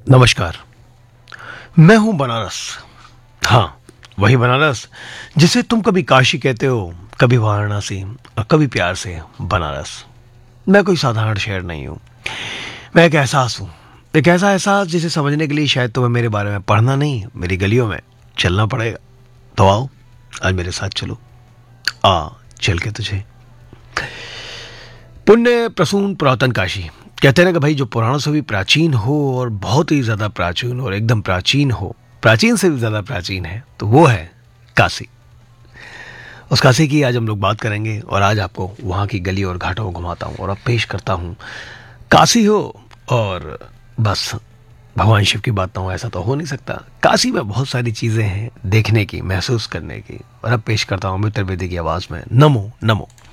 नमस्कार। मैं हूं बनारस। हाँ, वही बनारस जिसे तुम कभी काशी कहते हो, कभी वाराणसी और कभी प्यार से बनारस। मैं कोई साधारण शहर नहीं हूं। मैं एक एहसास हूं। एक ऐसा एहसास जिसे समझने के लिए शायद तुम्हें मेरे बारे में पढ़ना नहीं, मेरी गलियों में चलना पड़ेगा। तो आओ, आज मेरे साथ चलो। आ चल के तुझे पुण्य प्रसून पुरातन काशी कहते हैं ना कि भाई जो पुराणों से भी प्राचीन हो और बहुत ही ज्यादा प्राचीन और एकदम प्राचीन हो, प्राचीन से भी ज्यादा प्राचीन है, तो वो है काशी। उस काशी की आज हम लोग बात करेंगे और आज आपको वहां की गली और घाटों को घुमाता हूं और अब पेश करता हूं काशी हो और बस भगवान शिव की बात ना हो, ऐसा तो हो नहीं सकता। काशी में बहुत सारी चीजें हैं देखने की, महसूस करने की, और अब पेश करता हूं मित्र वेदी की आवाज में नमो नमो।